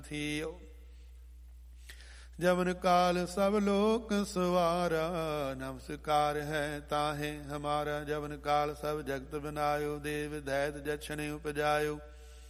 ਥੀਓ। जवन काल सब लोक सवारा, नमस्कार है ताहे हमारा। जवन काल सब जगत बनायो, देव दैत जछन उपजायो।